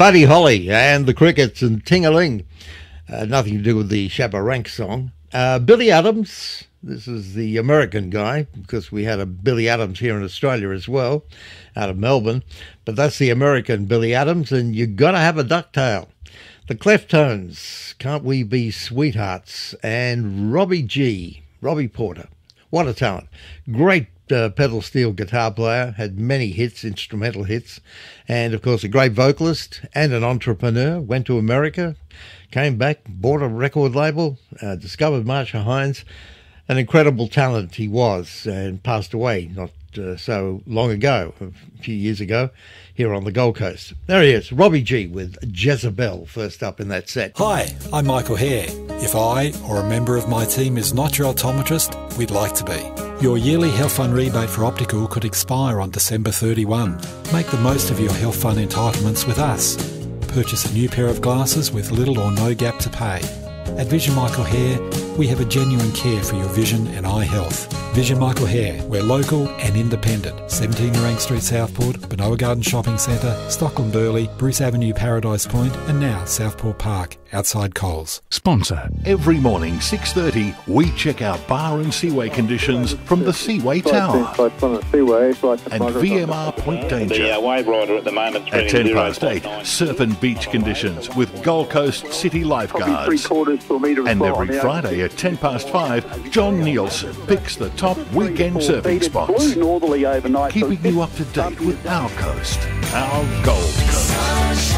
Buddy Holly and the Crickets and Ting-a-Ling. Nothing to do with the Shabba Rank song. Billy Adams, this is the American guy, because we had a Billy Adams here in Australia as well, out of Melbourne. But that's the American Billy Adams, and you got to have a ducktail. The Cleftones, Can't We Be Sweethearts, and Robbie Porter. What a talent. Great pedal steel guitar player, had many hits, instrumental hits, and of course a great vocalist and an entrepreneur. Went to America, came back, bought a record label, discovered Marcia Hines. An incredible talent he was, and passed away not so long ago, a few years ago, here on the Gold Coast. There he is, Robbie G with Jezebel, first up in that set. Hi, I'm Michael Hare. If I or a member of my team is not your optometrist, we'd like to be. Your yearly Health Fund rebate for optical could expire on December 31. Make the most of your Health Fund entitlements with us. Purchase a new pair of glasses with little or no gap to pay. At Vision Michael Hare, we have a genuine care for your vision and eye health. Vision Michael Hare, we're local and independent. 17 Nerang Street, Southport, Benoa Garden Shopping Centre, Stockland Burley, Bruce Avenue, Paradise Point, and now Southport Park, outside Coles. Sponsor. Every morning, 6:30, we check out bar and seaway conditions from the Seaway Tower. And VMR Point Danger. The wave rider at the moment. At 8:10, surf and beach conditions with Gold Coast City lifeguards. And every Friday at 5:10, John Nielsen picks the top weekend surfing spots. Keeping you up to date with our coast, our Gold Coast.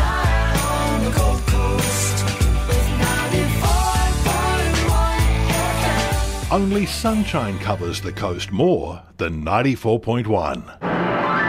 Only sunshine covers the coast more than 94.1.